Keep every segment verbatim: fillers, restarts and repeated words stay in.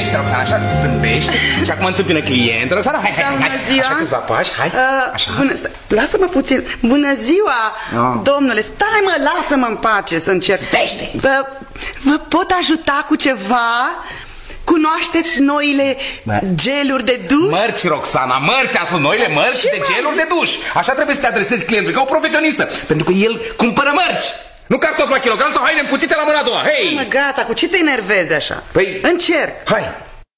zâmbește, Roxana, așa, zâmbește. Și acum întâmpină clientă, Roxana, hai, hai, hai, hai. Așa câțiva pași, hai, așa. Bună, lasă-mă puțin. Bună ziua, domnule, stai mă, lasă-mă în pace să încerc. Vă, vă pot ajuta cu ceva? Cunoașteți noile geluri de duș? Mărci, Roxana, mărci, am spus, noile mărci de geluri de duș. Așa trebuie să te adresezi clientului, ca o profesionistă. Pentru că el cumpără mărci, nu cartofi la kilogram sau haine împuțite la mâna a doua. Hei! Mă, gata, cu ce te enervezi așa? Păi... Încerc. Hai!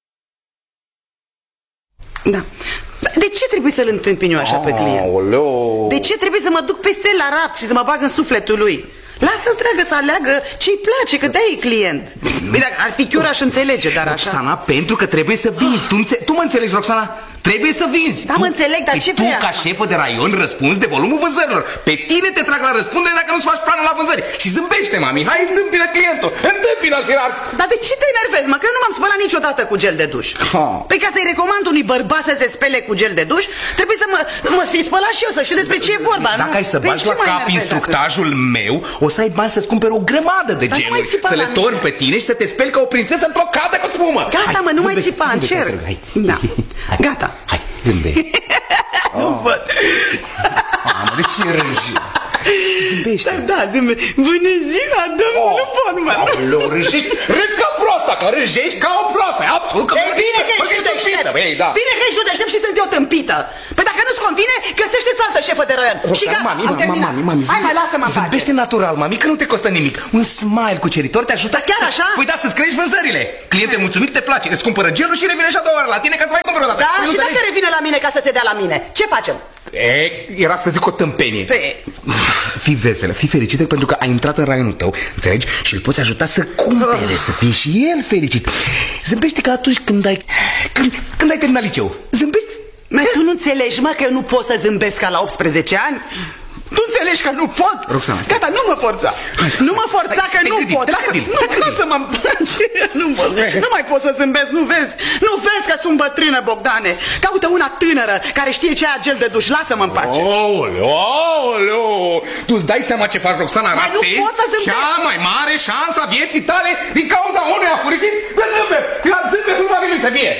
Da. De ce trebuie să-l întâmpin eu așa pe client? Aoleu. De ce trebuie să mă duc peste la raft și să mă bag în sufletul lui? Lasă-l treagă să aleagă ce-i place, că de-aia e client. Bine, dacă ar fi chiar aș înțelege, dar așa... Roxana, pentru că trebuie să vinzi. Tu, înțe tu mă înțelegi, Roxana? Trebuie să vinzi. Da, tu, mă înțeleg, dar ce tu, vrea? ca șefă de raion, răspunzi de volumul vânzărilor. Pe tine te trag la răspundere dacă nu-ți faci planul la vânzări. Și zâmbește, mami, hai, întâmpină clientul, întâmpină-l, hierarh. Dar de ce te enervezi, mă? Că eu nu m-am spălat niciodată cu gel de duș. Oh. Păi ca să-i recomand unui bărbat să se spele cu gel de duș, trebuie să mă, mă fi spălat și eu, să știu despre ce e vorba. Dacă nu? ai să Păi bagi la cap instructajul meu, o să ai bani să-ți cumperi o grămadă de geluri, să le torni pe tine și să te speli ca o prințesă într-o cadă cu spumă. Gata, mă, nu mai țipa, încerc. Da. Gata. Hai, zâmbește. Nu văd. Mamă, de ce râzi? Zâmbește. Da, zâmbește. Bună ziua, domnul, nu pot, mă. Aoleu, râjești, râzi ca proasta, că râjești ca o proastă. Absolut că bine că ești deștept. Bine că ești deștept și sunt eu tâmpită. Păi dacă nu-ți convine, găsește-ți altă șefă de raion. Și gata, mami, am terminat. mami, mami, hai mai, lasă-mă în pace. Zâmbește natural, mami, că nu te costă nimic. Un smile cuceritor te ajută. Chiar așa? Păi da, să-ți crești vânzările. Cliente mulțumit, te place, îți cumpără gelul și revine și a doua oară la tine ca să mai cumpără o dată. Da, și dacă revine la mine ca să se dea la mine, ce facem? E, era să zic o tâmpenie. Pe... Fii veselă, fii fericită pentru că ai intrat în raionul tău, înțelegi? Și îl poți ajuta să cumpere, să fie și el fericit. Zâmbește ca atunci când ai când, când ai terminat liceu. Zâmbește. Mă, tu nu înțelegi, mă, că eu nu pot să zâmbesc ca la optsprezece ani? Tu înțelegi că nu pot? Roxana, gata, nu mă forța. Nu mă forța că nu pot. Lasă-mă în pace. Nu mai pot să zâmbesc, nu vezi? Nu vezi că sunt bătrână, Bogdane? Caută una tânără care știe ce e gel de duș. Lasă-mă în pace. Aoleu, aoleu. Tu îți dai seama ce faci, Roxana? Ratezi cea mai mare șansă a vieții tale din cauza unui afurisit de zâmbet. La zâmbetul nu va veni să fie.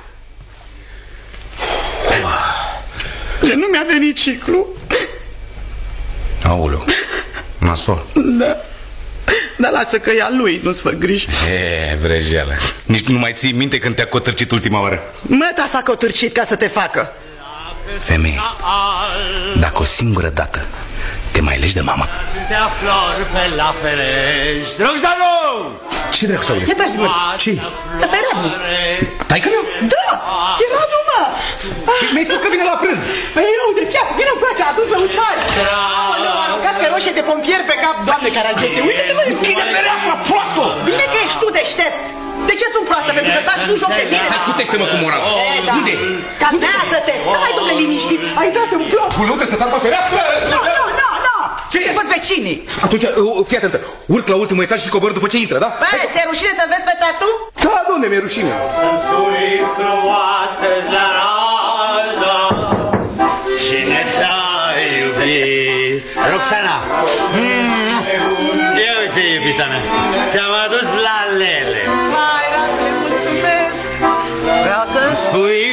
Nu mi-a venit ciclu. Aoleu, nasol. Da. Dar lasă că e a lui, nu-ți fă griji. E, vrăjeală. Nici nu mai ții minte când te-a cotârcit ultima oară. Mă, ta s-a cotârcit ca să te facă. Femeie, dacă o singură dată te mai legi de mama. Flori pe la ferești. Roxano! Ce dracu să auzi? Ia taci, bă. Ce? Asta e Radu. Taică meu? Da, e Radu, mă. Mi-ai spus că vine la prânz. Păi eu, de fiat, vină cu acea, adu să uitai. Aoleu, aruncați că roșie de pompier pe cap, doamne, care ai găsit. Uite-te, mă, închide fereastra, proastă! Bine că ești tu deștept. De ce sunt proastă? Pentru că faci tu joc de mine? Hai, futește-mă cu moral. Unde? Calmează-te, stai, domnule, liniștit. Ai dat în bloc. Nu trebuie să sar pe fereastră? Nu, nu, nu, nu. Ce? Te văd vecinii. Atunci, fii atentă. Urc la ultimul etaj și cobor după ce intră, da? Băi, ți-e rușine să-l vezi pe tatu? Da, domne, mi-e rușine. Să-mi spui frumoasă zarază, cine te-a iubit? Roxana! Ia uite, iubita mea, ți-am adus la lele. Hai, Radu, mulțumesc. Vreau să spui